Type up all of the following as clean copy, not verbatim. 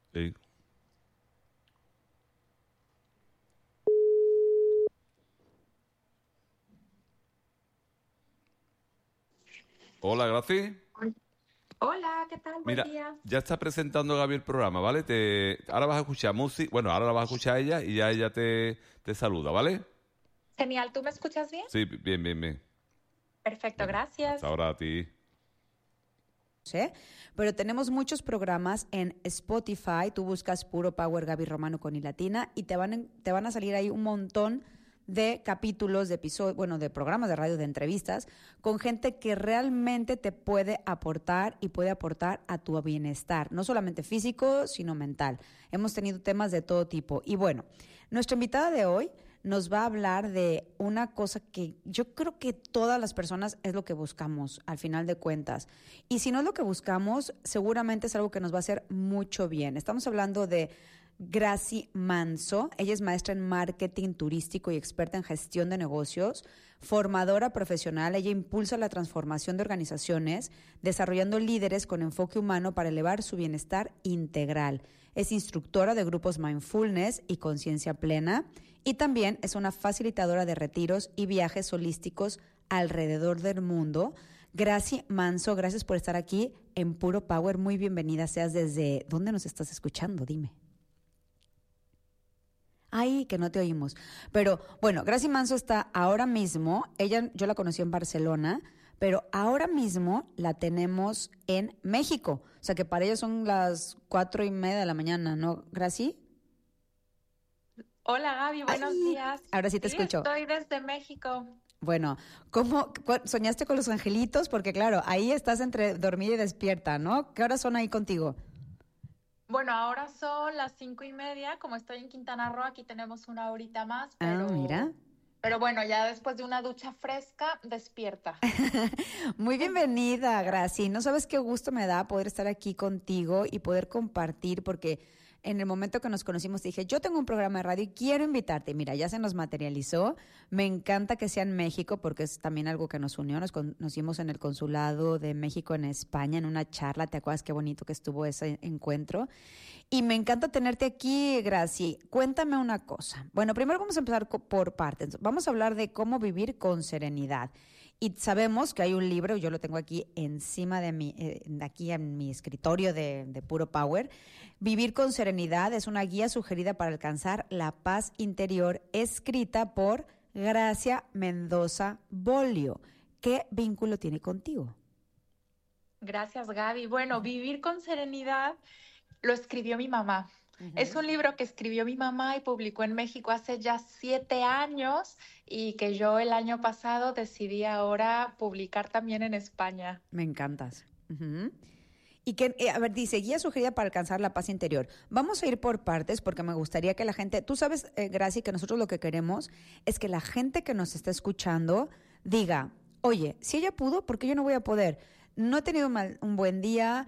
Sí. Hola, Graci. Hola, ¿qué tal? Buen Mira, día. ya está presentando Gaby el programa, ¿vale? Ahora vas a escuchar música. Bueno, ahora la vas a escuchar a ella y ya ella te saluda, ¿vale? Genial, ¿tú me escuchas bien? Sí, bien, bien, bien. Perfecto, Venga, hasta gracias. ahora a ti. ¿eh? Pero tenemos muchos programas en Spotify. Tú buscas Puro Power Gaby Romano con I latina y te van a salir ahí un montón de capítulos, de episodios, bueno, de programas de radio, de entrevistas, con gente que realmente te puede aportar y puede aportar a tu bienestar, no solamente físico, sino mental. Hemos tenido temas de todo tipo. Y bueno, nuestra invitada de hoy nos va a hablar de una cosa que yo creo que todas las personas es lo que buscamos al final de cuentas. Y si no es lo que buscamos, seguramente es algo que nos va a hacer mucho bien. Estamos hablando de Graci Manso. Ella es maestra en marketing turístico y experta en gestión de negocios, formadora profesional. Ella impulsa la transformación de organizaciones, desarrollando líderes con enfoque humano para elevar su bienestar integral. Es instructora de grupos mindfulness y conciencia plena y también es una facilitadora de retiros y viajes holísticos alrededor del mundo. Graci Manso, gracias por estar aquí en Puro Power. Muy bienvenida seas. ¿Desde dónde nos estás escuchando? Dime. Ay, que no te oímos. Pero bueno, Graci Manso está ahora mismo, yo la conocí en Barcelona, pero ahora mismo la tenemos en México. O sea que para ella son las 4:30 de la mañana, ¿no, Graci? Hola Gaby, buenos Ay, días. ahora sí te Sí, escucho. estoy desde México. Bueno, soñaste con los angelitos? Porque claro, ahí estás entre dormida y despierta, ¿no? ¿Qué horas son ahí contigo? Bueno, ahora son las 5:30. Como estoy en Quintana Roo, aquí tenemos una horita más, Ah, mira. pero bueno, ya después de una ducha fresca, despierta. Muy bienvenida, Graci. No sabes qué gusto me da poder estar aquí contigo y poder compartir, porque en el momento que nos conocimos dije, yo tengo un programa de radio y quiero invitarte. Mira, ya se nos materializó. Me encanta que sea en México porque es también algo que nos unió. Nos conocimos en el Consulado de México en España en una charla. ¿Te acuerdas qué bonito que estuvo ese encuentro? Y me encanta tenerte aquí, Graci. Cuéntame una cosa. Bueno, primero vamos a empezar por partes. Vamos a hablar de cómo vivir con serenidad. Y sabemos que hay un libro, yo lo tengo aquí encima de aquí en mi escritorio de Puro Power. Vivir con serenidad es una guía sugerida para alcanzar la paz interior, escrita por Gracia Mendoza Bolio. ¿Qué vínculo tiene contigo? Gracias, Gaby. Bueno, Vivir con Serenidad lo escribió mi mamá. Es un libro que escribió mi mamá y publicó en México hace ya 7 años y que yo el año pasado decidí ahora publicar también en España. Me encantas. Ujú. Y que, a ver, dice, guía sugerida para alcanzar la paz interior. Vamos a ir por partes porque me gustaría que la gente, tú sabes, Graci, que nosotros lo que queremos es que la gente que nos está escuchando diga, oye, si ella pudo, ¿por qué yo no voy a poder? No he tenido un buen día,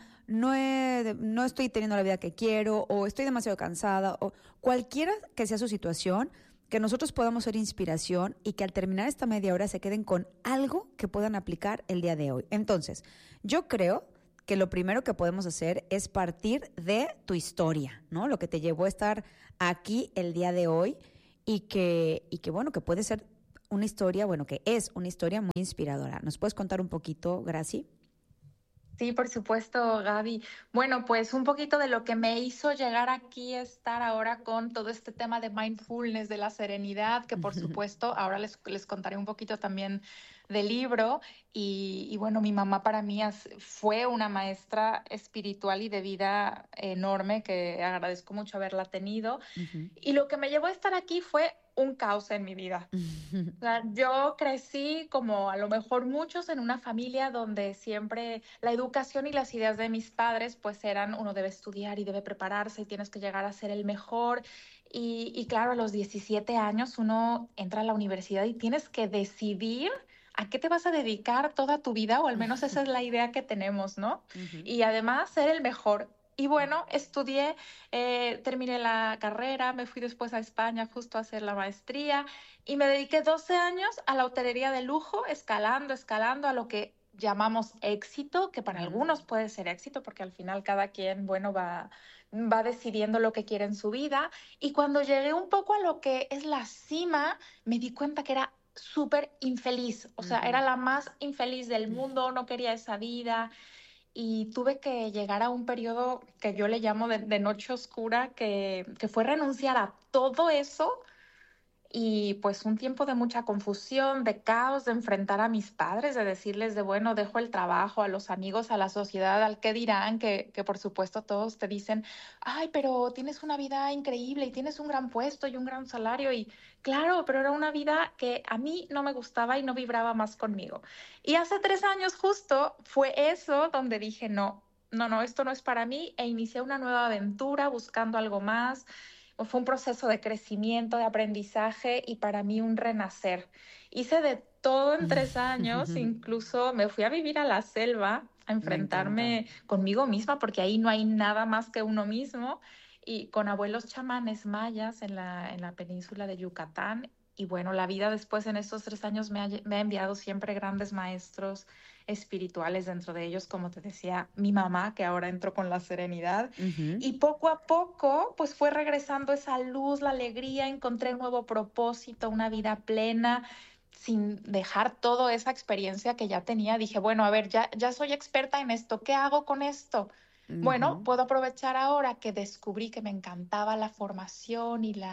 no estoy teniendo la vida que quiero, o estoy demasiado cansada, o cualquiera que sea su situación, que nosotros podamos ser inspiración y que al terminar esta media hora se queden con algo que puedan aplicar el día de hoy. Entonces, yo creo que lo primero que podemos hacer es partir de tu historia, ¿no? Lo que te llevó a estar aquí el día de hoy y que bueno, que puede ser una historia, bueno, que es una historia muy inspiradora. ¿Nos puedes contar un poquito, Graci? Sí, por supuesto, Gaby. Bueno, pues un poquito de lo que me hizo llegar aquí, estar ahora con todo este tema de mindfulness, de la serenidad, que por supuesto ahora les contaré un poquito también del libro. Y bueno, mi mamá para mí fue una maestra espiritual y de vida enorme, que agradezco mucho haberla tenido. Ujú. Y lo que me llevó a estar aquí fue un caos en mi vida. O sea, yo crecí como a lo mejor muchos en una familia donde siempre la educación y las ideas de mis padres pues eran uno debe estudiar y debe prepararse y tienes que llegar a ser el mejor. Y claro, a los 17 años uno entra a la universidad y tienes que decidir a qué te vas a dedicar toda tu vida, o al menos esa es la idea que tenemos, ¿no? Ujú. Y además ser el mejor. Y bueno, estudié, terminé la carrera, me fui después a España justo a hacer la maestría y me dediqué 12 años a la hotelería de lujo, escalando, escalando a lo que llamamos éxito, que para algunos puede ser éxito, porque al final cada quien, bueno, va decidiendo lo que quiere en su vida. Y cuando llegué un poco a lo que es la cima, me di cuenta que era súper infeliz, o sea, era la más infeliz del mundo, no quería esa vida y tuve que llegar a un periodo que yo le llamo de noche oscura, que fue renunciar a todo eso y pues un tiempo de mucha confusión, de caos, de enfrentar a mis padres, de decirles de, bueno, dejo el trabajo, a los amigos, a la sociedad, al qué dirán, que por supuesto todos te dicen, ay, pero tienes una vida increíble y tienes un gran puesto y un gran salario y claro, pero era una vida que a mí no me gustaba y no vibraba más conmigo. Y hace 3 años justo fue eso donde dije, no, no, no, esto no es para mí e inicié una nueva aventura buscando algo más. Fue un proceso de crecimiento, de aprendizaje y para mí un renacer. Hice de todo en 3 años, incluso me fui a vivir a la selva, a Me encanta. enfrentarme conmigo misma, porque ahí no hay nada más que uno mismo, y con abuelos chamanes mayas en la península de Yucatán. Y bueno, la vida después en estos 3 años me ha enviado siempre grandes maestros espirituales, dentro de ellos, como te decía, mi mamá, que ahora entró con la serenidad, Ujú. y poco a poco, pues fue regresando esa luz, la alegría, encontré un nuevo propósito, una vida plena, sin dejar toda esa experiencia que ya tenía. Dije, bueno, a ver, ya soy experta en esto, ¿qué hago con esto? Bueno, Ujú. puedo aprovechar ahora que descubrí que me encantaba la formación y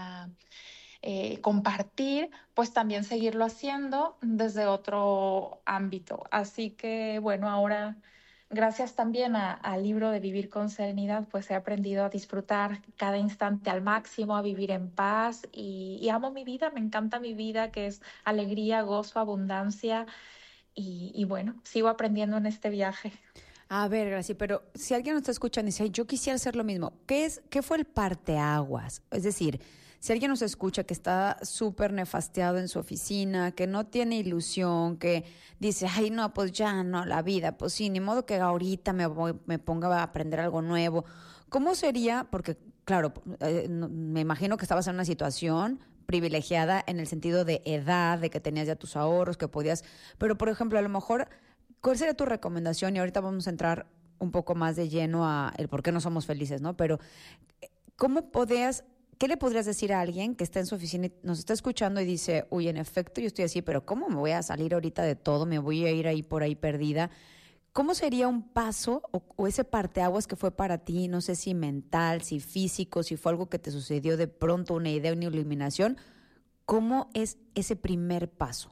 compartir, pues también seguirlo haciendo desde otro ámbito. Así que bueno, ahora gracias también al libro de Vivir con Serenidad, pues he aprendido a disfrutar cada instante al máximo, a vivir en paz y amo mi vida, me encanta mi vida, que es alegría, gozo, abundancia y bueno, sigo aprendiendo en este viaje. A ver, Gracie, pero si alguien nos está escuchando y dice, "Ay, yo quisiera hacer lo mismo", ¿qué fue el parteaguas? Es decir, si alguien nos escucha que está súper nefasteado en su oficina, que no tiene ilusión, que dice, ay, no, pues ya no, la vida, pues sí, ni modo que ahorita me ponga a aprender algo nuevo. ¿Cómo sería? Porque, claro, me imagino que estabas en una situación privilegiada en el sentido de edad, de que tenías ya tus ahorros, que podías, pero por ejemplo, a lo mejor ¿cuál sería tu recomendación? Y ahorita vamos a entrar un poco más de lleno a el por qué no somos felices, ¿no? Pero ¿cómo podías, qué le podrías decir a alguien que está en su oficina y nos está escuchando y dice, uy, en efecto, yo estoy así, pero ¿cómo me voy a salir ahorita de todo? Me voy a ir ahí por ahí perdida. ¿Cómo sería un paso o ese parteaguas que fue para ti? No sé si mental, si físico, si fue algo que te sucedió de pronto, una idea, una iluminación. ¿Cómo es ese primer paso?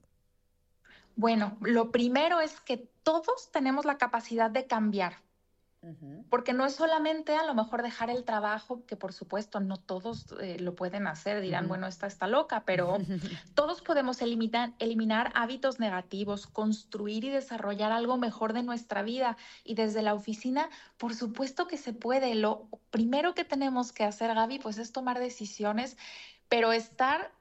Bueno, lo primero es que todos tenemos la capacidad de cambiar. Ujú. Porque no es solamente a lo mejor dejar el trabajo, que por supuesto no todos lo pueden hacer, dirán, Ujú. bueno, esta está loca, pero todos podemos eliminar hábitos negativos, construir y desarrollar algo mejor de nuestra vida. Y desde la oficina, por supuesto que se puede. Lo primero que tenemos que hacer, Gaby, pues es tomar decisiones, pero estar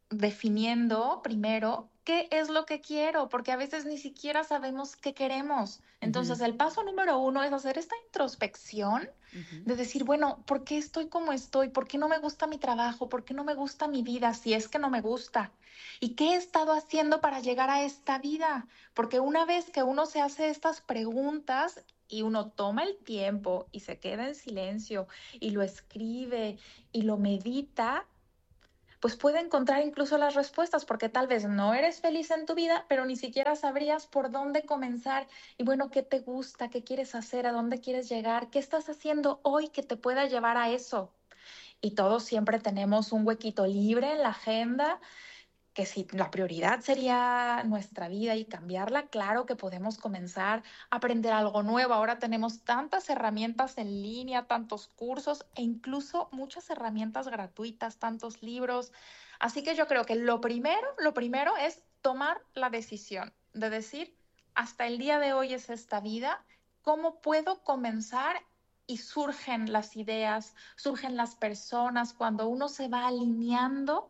definiendo primero qué es lo que quiero, porque a veces ni siquiera sabemos qué queremos. Ujú. Entonces, el paso número uno es hacer esta introspección Ujú. de decir, bueno, ¿por qué estoy como estoy? ¿Por qué no me gusta mi trabajo? ¿Por qué no me gusta mi vida si es que no me gusta? ¿Y qué he estado haciendo para llegar a esta vida? Porque una vez que uno se hace estas preguntas y uno toma el tiempo y se queda en silencio y lo escribe y lo medita, pues puede encontrar incluso las respuestas, porque tal vez no eres feliz en tu vida, pero ni siquiera sabrías por dónde comenzar. Y bueno, ¿qué te gusta? ¿Qué quieres hacer? ¿A dónde quieres llegar? ¿Qué estás haciendo hoy que te pueda llevar a eso? Y todos siempre tenemos un huequito libre en la agenda, que si la prioridad sería nuestra vida y cambiarla, claro que podemos comenzar a aprender algo nuevo. Ahora tenemos tantas herramientas en línea, tantos cursos e incluso muchas herramientas gratuitas, tantos libros. Así que yo creo que lo primero es tomar la decisión de decir, hasta el día de hoy es esta vida, ¿cómo puedo comenzar? Y surgen las ideas, surgen las personas, cuando uno se va alineando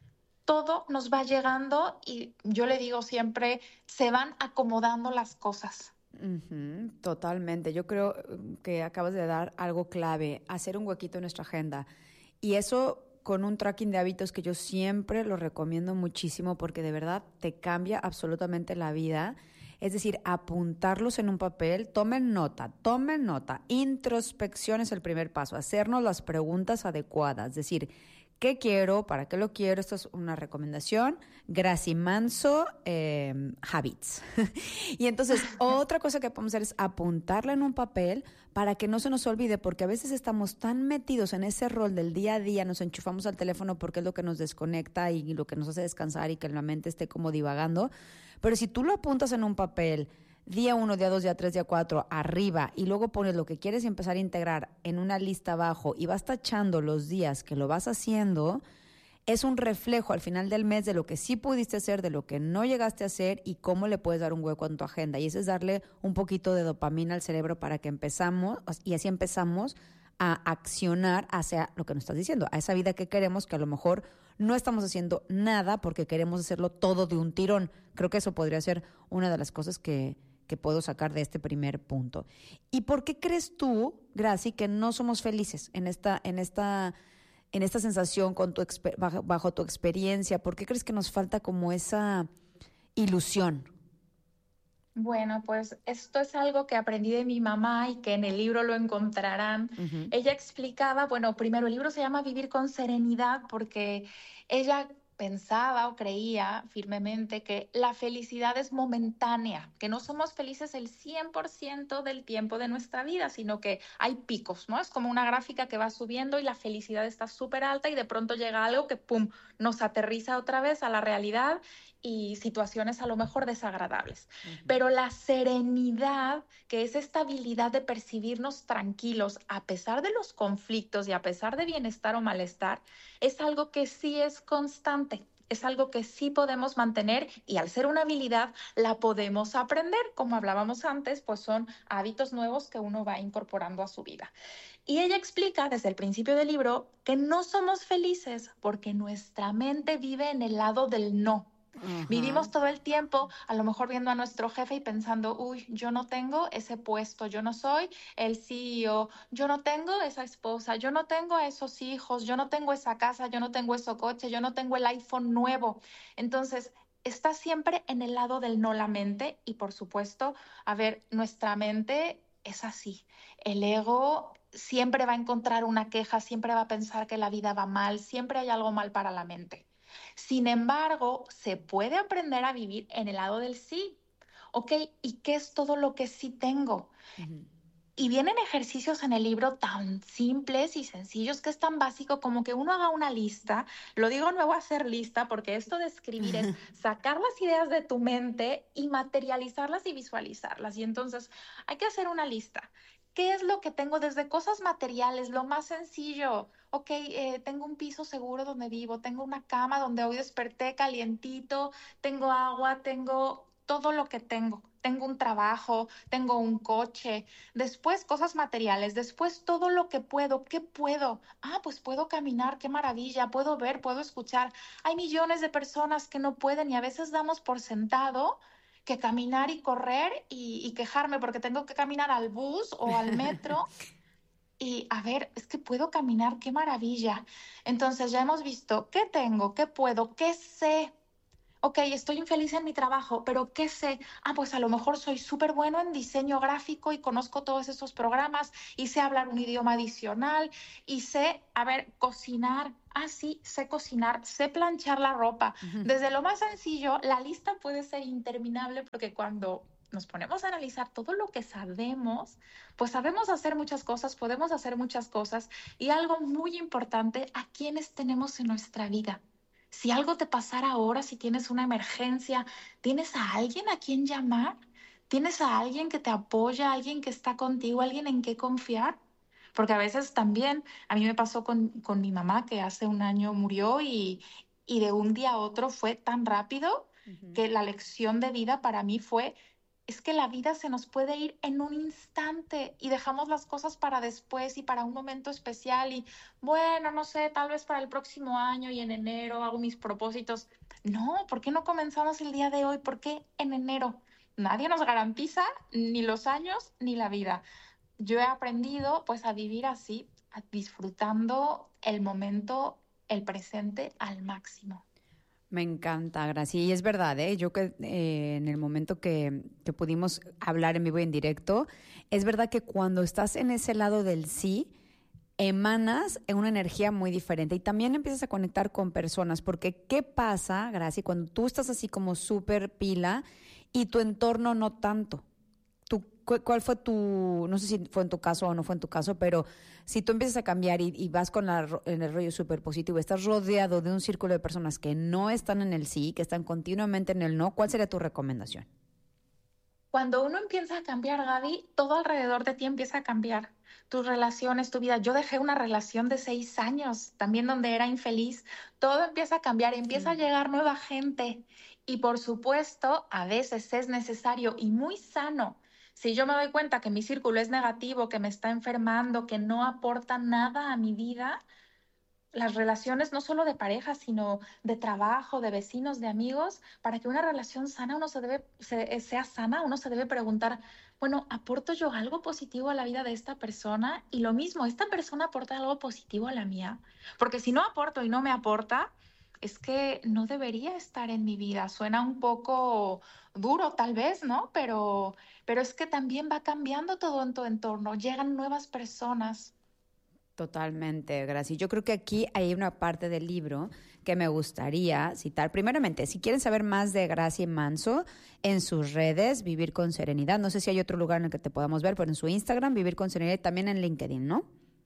todo nos va llegando y yo le digo siempre, se van acomodando las cosas. Ujú, totalmente. Yo creo que acabas de dar algo clave, hacer un huequito en nuestra agenda. Y eso con un tracking de hábitos que yo siempre lo recomiendo muchísimo porque de verdad te cambia absolutamente la vida. Es decir, apuntarlos en un papel, tomen nota. Introspección es el primer paso, hacernos las preguntas adecuadas, es decir, ¿qué quiero? ¿Para qué lo quiero? Esto es una recomendación. Gracie Manso, Habits. Y entonces, otra cosa que podemos hacer es apuntarla en un papel para que no se nos olvide, porque a veces estamos tan metidos en ese rol del día a día, nos enchufamos al teléfono porque es lo que nos desconecta y lo que nos hace descansar y que la mente esté como divagando. Pero si tú lo apuntas en un papel, día 1, día 2, día 3, día 4, arriba, y luego pones lo que quieres y empezar a integrar en una lista abajo y vas tachando los días que lo vas haciendo, es un reflejo al final del mes de lo que sí pudiste hacer, de lo que no llegaste a hacer y cómo le puedes dar un hueco en tu agenda. Y eso es darle un poquito de dopamina al cerebro para que empezamos, y así empezamos a accionar hacia lo que nos estás diciendo, a esa vida que queremos, que a lo mejor no estamos haciendo nada porque queremos hacerlo todo de un tirón. Creo que eso podría ser una de las cosas que puedo sacar de este primer punto. ¿Y por qué crees tú, Gracie, que no somos felices en esta sensación con bajo tu experiencia? ¿Por qué crees que nos falta como esa ilusión? Bueno, pues esto es algo que aprendí de mi mamá y que en el libro lo encontrarán. Uh-huh. Ella explicaba, bueno, primero el libro se llama Vivir con Serenidad porque ella pensaba o creía firmemente que la felicidad es momentánea, que no somos felices el 100% del tiempo de nuestra vida, sino que hay picos, ¿no? Es como una gráfica que va subiendo y la felicidad está súper alta y de pronto llega algo que, ¡pum!, nos aterriza otra vez a la realidad y situaciones a lo mejor desagradables. Uh-huh. Pero la serenidad, que es esta habilidad de percibirnos tranquilos a pesar de los conflictos y a pesar de bienestar o malestar, es algo que sí es constante. Es algo que sí podemos mantener y al ser una habilidad la podemos aprender. Como hablábamos antes, pues son hábitos nuevos que uno va incorporando a su vida. Y ella explica desde el principio del libro que no somos felices porque nuestra mente vive en el lado del no. Uh-huh. Vivimos todo el tiempo a lo mejor viendo a nuestro jefe y pensando, uy, yo no tengo ese puesto, yo no soy el CEO, yo no tengo esa esposa, yo no tengo esos hijos, yo no tengo esa casa, yo no tengo ese coche, yo no tengo el iPhone nuevo. Entonces, está siempre en el lado del no la mente y por supuesto, a ver, nuestra mente es así. El ego siempre va a encontrar una queja, siempre va a pensar que la vida va mal, siempre hay algo mal para la mente. Sin embargo, se puede aprender a vivir en el lado del sí. Ok, ¿y qué es todo lo que sí tengo? Uh-huh. Y vienen ejercicios en el libro tan simples y sencillos que es tan básico como que uno haga una lista. Lo digo nuevo hacer lista porque esto de escribir es sacar las ideas de tu mente y materializarlas y visualizarlas. Y entonces hay que hacer una lista. ¿Qué es lo que tengo desde cosas materiales? Lo más sencillo. Ok, tengo un piso seguro donde vivo, tengo una cama donde hoy desperté calientito, tengo agua, tengo todo lo que tengo. Tengo un trabajo, tengo un coche. Después cosas materiales, después todo lo que puedo. ¿Qué puedo? Ah, pues puedo caminar, qué maravilla, puedo ver, puedo escuchar. Hay millones de personas que no pueden y a veces damos por sentado que caminar y correr y quejarme porque tengo que caminar al bus o al metro. Y a ver, es que puedo caminar, qué maravilla. Entonces ya hemos visto qué tengo, qué puedo, qué sé. Ok, estoy infeliz en mi trabajo, pero ¿qué sé? Ah, pues a lo mejor soy súper bueno en diseño gráfico y conozco todos esos programas y sé hablar un idioma adicional y sé, a ver, cocinar. Ah, sí, sé cocinar, sé planchar la ropa. Uh-huh. Desde lo más sencillo, la lista puede ser interminable porque cuando nos ponemos a analizar todo lo que sabemos, pues sabemos hacer muchas cosas, podemos hacer muchas cosas y algo muy importante, ¿a quiénes tenemos en nuestra vida? Si algo te pasara ahora, si tienes una emergencia, ¿tienes a alguien a quien llamar? ¿Tienes a alguien que te apoya, alguien que está contigo, alguien en qué confiar? Porque a veces también, a mí me pasó con mi mamá que hace un año murió y de un día a otro fue tan rápido uh-huh. que la lección de vida para mí fue, es que la vida se nos puede ir en un instante y dejamos las cosas para después y para un momento especial y bueno, no sé, tal vez para el próximo año y en enero hago mis propósitos. No, ¿por qué no comenzamos el día de hoy? ¿Por qué en enero? Nadie nos garantiza ni los años ni la vida. Yo he aprendido pues a vivir así, disfrutando el momento, el presente al máximo. Me encanta, Gracia. Y es verdad, ¿eh? Yo que en el momento que pudimos hablar en vivo y en directo, es verdad que cuando estás en ese lado del sí, emanas en una energía muy diferente y también empiezas a conectar con personas, porque ¿qué pasa, Gracia, cuando tú estás así como súper pila y tu entorno no tanto? ¿Cuál fue tu, no sé si fue en tu caso o no fue en tu caso, pero si tú empiezas a cambiar y vas en el rollo súper positivo, estás rodeado de un círculo de personas que no están en el sí, que están continuamente en el no, ¿cuál sería tu recomendación? Cuando uno empieza a cambiar, Gaby, todo alrededor de ti empieza a cambiar. Tus relaciones, tu vida. Yo dejé una relación de 6 años, también donde era infeliz. Todo empieza a cambiar, empieza a llegar nueva gente. Y por supuesto, a veces es necesario y muy sano. Si yo me doy cuenta que mi círculo es negativo, que me está enfermando, que no aporta nada a mi vida, las relaciones no solo de pareja, sino de trabajo, de vecinos, de amigos, para que una relación sana sea sana, uno se debe preguntar, bueno, ¿aporto yo algo positivo a la vida de esta persona? Y lo mismo, ¿esta persona aporta algo positivo a la mía? Porque si no aporto y no me aporta, es que no debería estar en mi vida. Suena un poco duro tal vez, ¿no? Pero es que también va cambiando todo en tu entorno, llegan nuevas personas. Totalmente, Graci. Yo creo que aquí hay una parte del libro que me gustaría citar. Primeramente, si quieren saber más de Graci Manso, en sus redes, Vivir con Serenidad. No sé si hay otro lugar en el que te podamos ver, pero en su Instagram, Vivir con Serenidad, y también en LinkedIn, ¿no?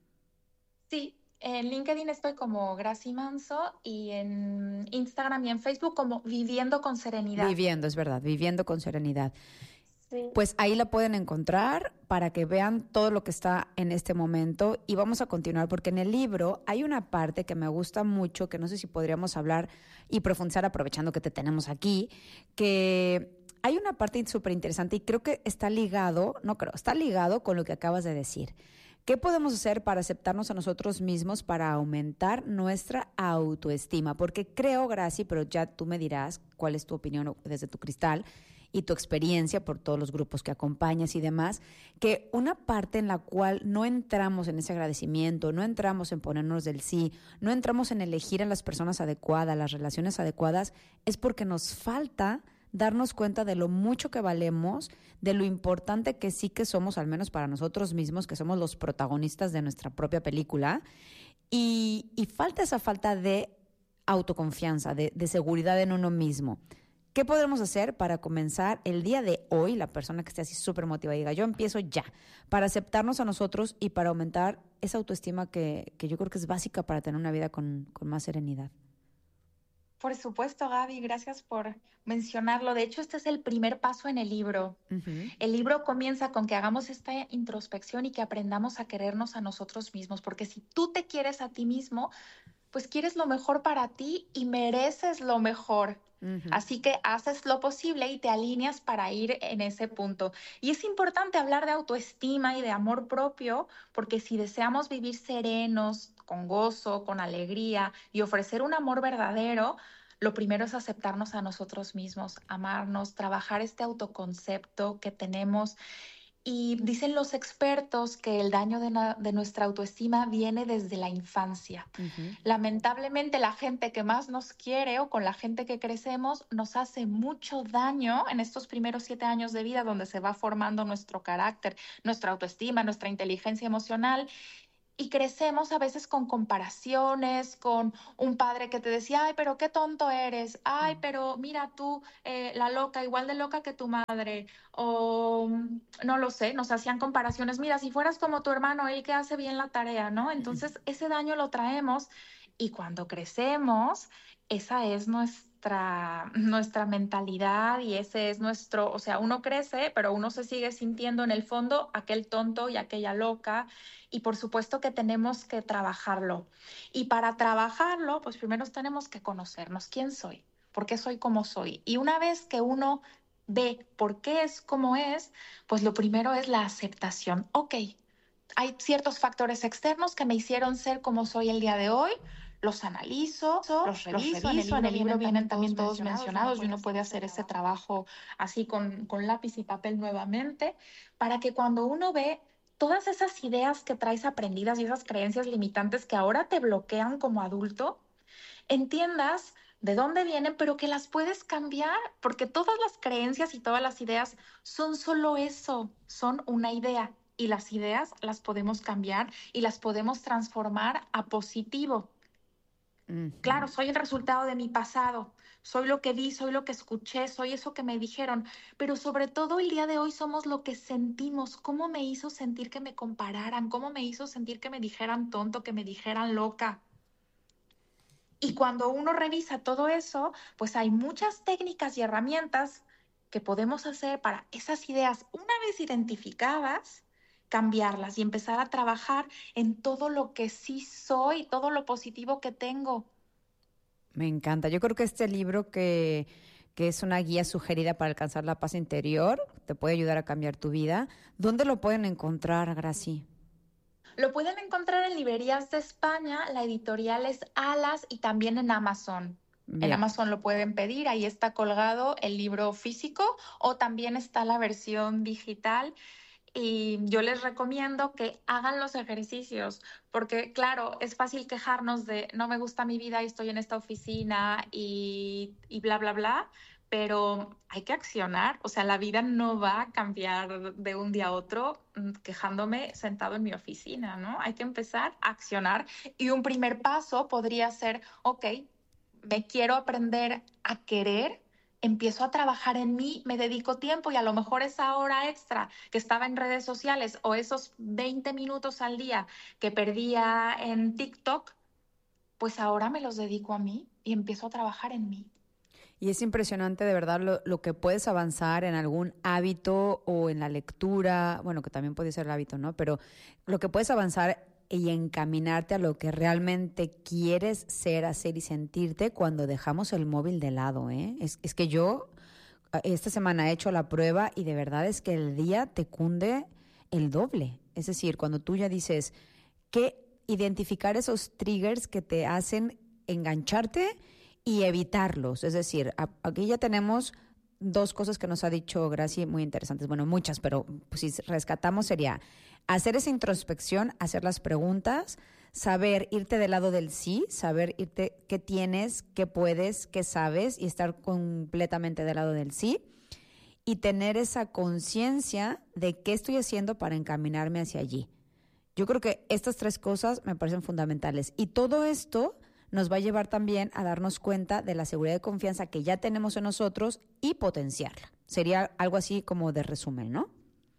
Sí, en LinkedIn estoy como Graci Manso y en Instagram y en Facebook como Viviendo con Serenidad. Viviendo, es verdad, Viviendo con Serenidad. Sí. Pues ahí la pueden encontrar para que vean todo lo que está en este momento y vamos a continuar porque en el libro hay una parte que me gusta mucho, que no sé si podríamos hablar y profundizar aprovechando que te tenemos aquí, que hay una parte súper interesante y creo que está ligado, no creo, está ligado con lo que acabas de decir. ¿Qué podemos hacer para aceptarnos a nosotros mismos, para aumentar nuestra autoestima? Porque creo, Graci, pero ya tú me dirás cuál es tu opinión desde tu cristal y tu experiencia por todos los grupos que acompañas y demás, que una parte en la cual no entramos en ese agradecimiento, no entramos en ponernos del sí, no entramos en elegir a las personas adecuadas, las relaciones adecuadas, es porque nos falta darnos cuenta de lo mucho que valemos, de lo importante que sí que somos, al menos para nosotros mismos, que somos los protagonistas de nuestra propia película, y falta esa falta de autoconfianza, de seguridad en uno mismo. ¿Qué podemos hacer para comenzar el día de hoy, la persona que esté así súper motivada y diga, yo empiezo ya, para aceptarnos a nosotros y para aumentar esa autoestima que yo creo que es básica para tener una vida con más serenidad? Por supuesto, Gaby, gracias por mencionarlo. De hecho, este es el primer paso en el libro. Uh-huh. El libro comienza con que hagamos esta introspección y que aprendamos a querernos a nosotros mismos, porque si tú te quieres a ti mismo, pues quieres lo mejor para ti y mereces lo mejor. Uh-huh. Así que haces lo posible y te alineas para ir en ese punto. Y es importante hablar de autoestima y de amor propio, porque si deseamos vivir serenos, con gozo, con alegría y ofrecer un amor verdadero, lo primero es aceptarnos a nosotros mismos, amarnos, trabajar este autoconcepto que tenemos. Y dicen los expertos que el daño de nuestra autoestima viene desde la infancia. Uh-huh. Lamentablemente, la gente que más nos quiere o con la gente que crecemos nos hace mucho daño en estos primeros 7 años de vida donde se va formando nuestro carácter, nuestra autoestima, nuestra inteligencia emocional. Y crecemos a veces con comparaciones, con un padre que te decía, ay, pero qué tonto eres, ay, pero mira tú, la loca, igual de loca que tu madre, o no lo sé, nos hacían comparaciones, mira, si fueras como tu hermano, él que hace bien la tarea, ¿no? Entonces, ese daño lo traemos y cuando crecemos, esa es nuestra mentalidad y ese es nuestro, o sea, uno crece, pero uno se sigue sintiendo en el fondo aquel tonto y aquella loca y por supuesto que tenemos que trabajarlo. Y para trabajarlo, pues primero tenemos que conocernos quién soy, por qué soy como soy. Y una vez que uno ve por qué es como es, pues lo primero es la aceptación. Ok, hay ciertos factores externos que me hicieron ser como soy el día de hoy, los analizo, los reviso. En el libro vienen también todos mencionados y uno puede hacer ese trabajo así con lápiz y papel nuevamente, para que cuando uno ve todas esas ideas que traes aprendidas y esas creencias limitantes que ahora te bloquean como adulto, entiendas de dónde vienen, pero que las puedes cambiar, porque todas las creencias y todas las ideas son solo eso, son una idea. Y las ideas las podemos cambiar y las podemos transformar a positivo. Claro, soy el resultado de mi pasado, soy lo que vi, soy lo que escuché, soy eso que me dijeron, pero sobre todo el día de hoy somos lo que sentimos, cómo me hizo sentir que me compararan, cómo me hizo sentir que me dijeran tonto, que me dijeran loca. Y cuando uno revisa todo eso, pues hay muchas técnicas y herramientas que podemos hacer para esas ideas, una vez identificadas, cambiarlas y empezar a trabajar en todo lo que sí soy, todo lo positivo que tengo. Me encanta. Yo creo que este libro que es una guía sugerida para alcanzar la paz interior, te puede ayudar a cambiar tu vida. ¿Dónde lo pueden encontrar, Graci? Lo pueden encontrar en librerías de España, la editorial es Alas y también en Amazon. En Bien. Amazon lo pueden pedir, ahí está colgado el libro físico o también está la versión digital. Y yo les recomiendo que hagan los ejercicios, porque claro, es fácil quejarnos de no me gusta mi vida y estoy en esta oficina y bla, bla, bla, pero hay que accionar. O sea, la vida no va a cambiar de un día a otro quejándome sentado en mi oficina, ¿no? Hay que empezar a accionar y un primer paso podría ser, ok, me quiero aprender a querer, empiezo a trabajar en mí, me dedico tiempo y a lo mejor esa hora extra que estaba en redes sociales o esos 20 minutos al día que perdía en TikTok, pues ahora me los dedico a mí y empiezo a trabajar en mí. Y es impresionante de verdad lo que puedes avanzar en algún hábito o en la lectura, bueno, que también puede ser el hábito, ¿no? Pero lo que puedes avanzar y encaminarte a lo que realmente quieres ser, hacer y sentirte cuando dejamos el móvil de lado, ¿eh? Es que yo esta semana he hecho la prueba y de verdad es que el día te cunde el doble. Es decir, cuando tú ya dices que identificar esos triggers que te hacen engancharte y evitarlos. Es decir, aquí ya tenemos dos cosas que nos ha dicho Graci muy interesantes. Bueno, muchas, pero pues, si rescatamos sería hacer esa introspección, hacer las preguntas, saber irte del lado del sí, saber irte qué tienes, qué puedes, qué sabes y estar completamente del lado del sí y tener esa conciencia de qué estoy haciendo para encaminarme hacia allí. Yo creo que estas tres cosas me parecen fundamentales y todo esto nos va a llevar también a darnos cuenta de la seguridad y confianza que ya tenemos en nosotros y potenciarla. Sería algo así como de resumen, ¿no?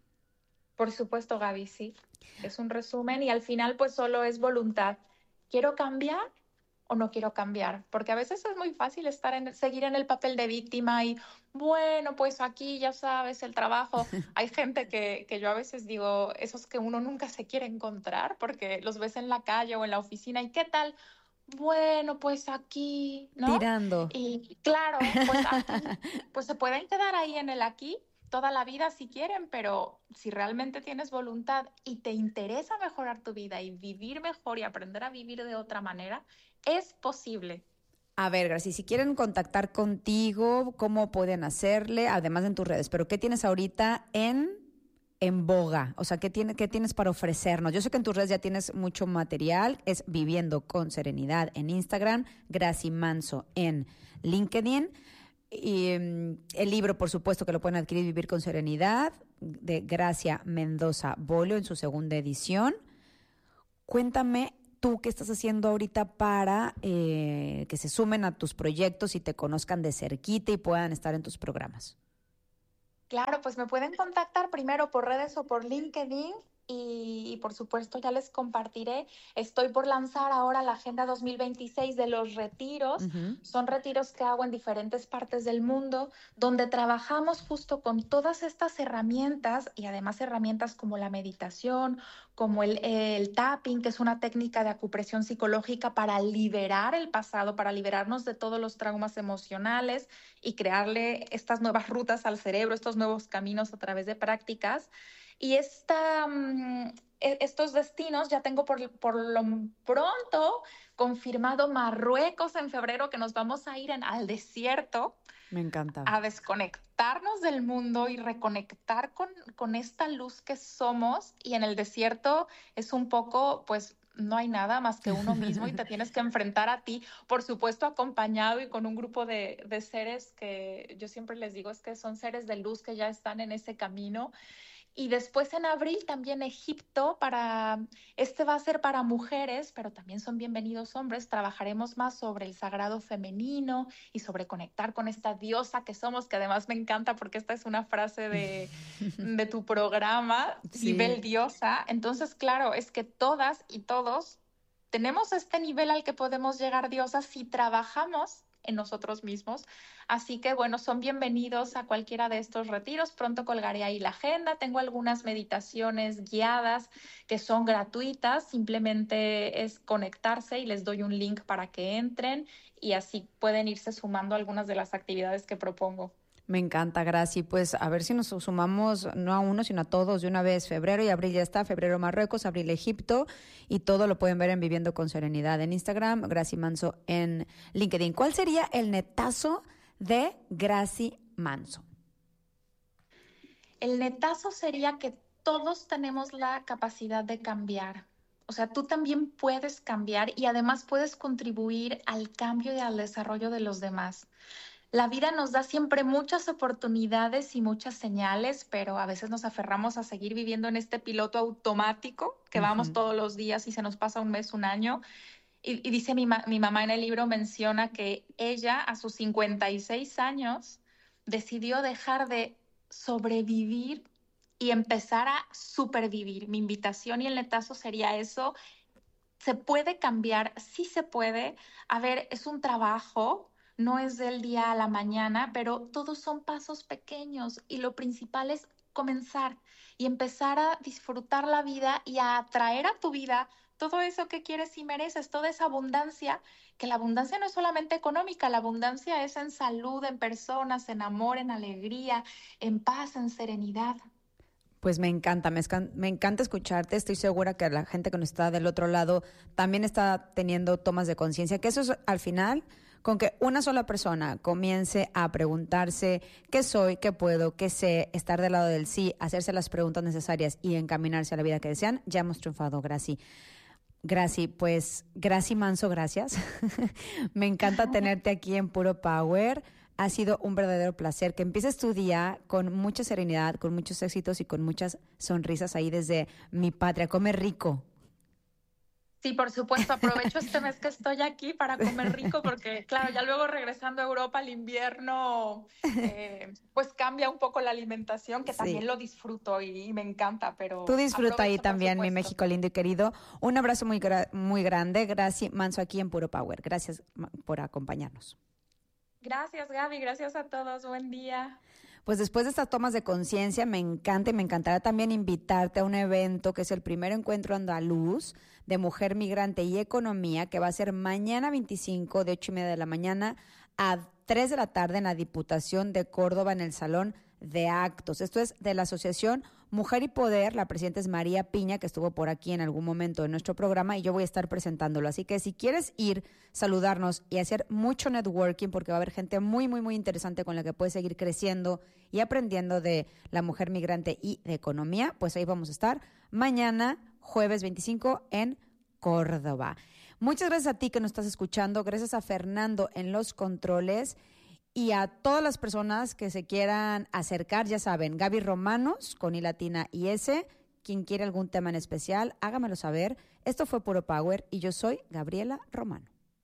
Por supuesto, Gaby, sí. Es un resumen y al final pues solo es voluntad. ¿Quiero cambiar o no quiero cambiar? Porque a veces es muy fácil seguir en el papel de víctima y bueno, pues aquí ya sabes, el trabajo. Hay gente que yo a veces digo, esos que uno nunca se quiere encontrar porque los ves en la calle o en la oficina y ¿qué tal? Bueno, pues aquí, ¿no? Tirando. Y claro, pues aquí, pues se pueden quedar ahí en el aquí toda la vida si quieren, pero si realmente tienes voluntad y te interesa mejorar tu vida y vivir mejor y aprender a vivir de otra manera, es posible. A ver, Graci, si quieren contactar contigo, ¿cómo pueden hacerle? Además en tus redes, pero ¿qué tienes ahorita en boga? O sea, ¿qué tienes para ofrecernos? Yo sé que en tus redes ya tienes mucho material, es Viviendo con Serenidad en Instagram, Graci Manso en LinkedIn, y el libro, por supuesto, que lo pueden adquirir, Vivir con Serenidad, de Gracia Mendoza Bolio en su segunda edición. Cuéntame tú qué estás haciendo ahorita para que se sumen a tus proyectos y te conozcan de cerquita y puedan estar en tus programas. Claro, pues me pueden contactar primero por redes o por LinkedIn y por supuesto ya les compartiré. Estoy por lanzar ahora la Agenda 2026 de los retiros. Uh-huh. Son retiros que hago en diferentes partes del mundo donde trabajamos justo con todas estas herramientas y además herramientas como la meditación, como el tapping, que es una técnica de acupresión psicológica para liberar el pasado, para liberarnos de todos los traumas emocionales y crearle estas nuevas rutas al cerebro, estos nuevos caminos a través de prácticas. Y estos destinos ya tengo por lo pronto confirmado Marruecos en febrero, que nos vamos a ir al desierto Me encanta. a desconectarnos del mundo y reconectar con esta luz que somos. Y en el desierto es un poco, pues no hay nada más que uno mismo y te tienes que enfrentar a ti, por supuesto acompañado y con un grupo de seres que yo siempre les digo es que son seres de luz que ya están en ese camino. Y después en abril también Egipto, este va a ser para mujeres, pero también son bienvenidos hombres. Trabajaremos más sobre el sagrado femenino y sobre conectar con esta diosa que somos, que además me encanta porque esta es una frase de tu programa, Sí. nivel diosa. Entonces, claro, es que todas y todos tenemos este nivel al que podemos llegar diosas si trabajamos en nosotros mismos. Así que bueno, son bienvenidos a cualquiera de estos retiros. Pronto colgaré ahí la agenda. Tengo algunas meditaciones guiadas que son gratuitas. Simplemente es conectarse y les doy un link para que entren y así pueden irse sumando a algunas de las actividades que propongo. Me encanta, Graci. Pues a ver si nos sumamos no a uno, sino a todos de una vez. Febrero y abril ya está. Febrero Marruecos, abril Egipto. Y todo lo pueden ver en Viviendo con Serenidad en Instagram, Graci Manso en LinkedIn. ¿Cuál sería el netazo de Graci Manso? El netazo sería que todos tenemos la capacidad de cambiar. O sea, tú también puedes cambiar y además puedes contribuir al cambio y al desarrollo de los demás. La vida nos da siempre muchas oportunidades y muchas señales, pero a veces nos aferramos a seguir viviendo en este piloto automático que vamos todos los días y se nos pasa un mes, un año. Y dice mi mamá en el libro, menciona que ella a sus 56 años decidió dejar de sobrevivir y empezar a supervivir. Mi invitación y el netazo sería eso. Se puede cambiar, sí se puede. A ver, es un trabajo, no es del día a la mañana, pero todos son pasos pequeños y lo principal es comenzar y empezar a disfrutar la vida y a atraer a tu vida todo eso que quieres y mereces, toda esa abundancia, que la abundancia no es solamente económica, la abundancia es en salud, en personas, en amor, en alegría, en paz, en serenidad. Pues me encanta escucharte. Estoy segura que la gente que nos está del otro lado también está teniendo tomas de conciencia, que eso es al final, con que una sola persona comience a preguntarse qué soy, qué puedo, qué sé, estar del lado del sí, hacerse las preguntas necesarias y encaminarse a la vida que desean, ya hemos triunfado, Graci. Graci, pues, Graci Manso, gracias. Me encanta tenerte aquí en Puro Power. Ha sido un verdadero placer que empieces tu día con mucha serenidad, con muchos éxitos y con muchas sonrisas ahí desde mi patria. Come rico. Sí, por supuesto, aprovecho este mes que estoy aquí para comer rico porque, claro, ya luego regresando a Europa al invierno, pues cambia un poco la alimentación, que también lo disfruto y me encanta, pero tú disfruta ahí también, mi supuesto. México lindo y querido. Un abrazo muy grande. Graci Manso aquí en Puro Power. Gracias por acompañarnos. Gracias, Gaby. Gracias a todos. Buen día. Pues después de estas tomas de conciencia, me encanta y me encantará también invitarte a un evento que es el primer encuentro andaluz de mujer migrante y economía, que va a ser mañana 25 de 8:30 de la mañana a 3 de la tarde en la Diputación de Córdoba en el Salón de Actos. Esto es de la Asociación Mujer y Poder. La presidenta es María Piña, que estuvo por aquí en algún momento de nuestro programa y yo voy a estar presentándolo. Así que si quieres ir, saludarnos y hacer mucho networking, porque va a haber gente muy, muy, muy interesante con la que puedes seguir creciendo y aprendiendo de la mujer migrante y de economía, pues ahí vamos a estar mañana, jueves 25, en Córdoba. Muchas gracias a ti que nos estás escuchando. Gracias a Fernando en los controles. Y a todas las personas que se quieran acercar, ya saben, Gaby Romanos, con I latina y S. Quien quiere algún tema en especial, hágamelo saber. Esto fue Puro Power y yo soy Gabriela Romano.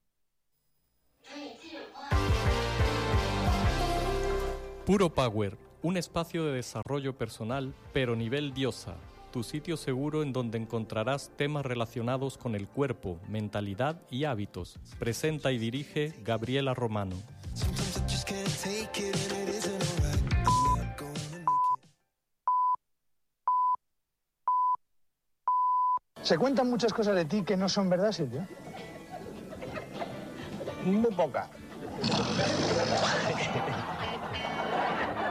Puro Power, un espacio de desarrollo personal, pero nivel diosa. Tu sitio seguro en donde encontrarás temas relacionados con el cuerpo, mentalidad y hábitos. Presenta y dirige Gabriela Romano. Se cuentan muchas cosas de ti que no son verdad, Silvia. Muy poca.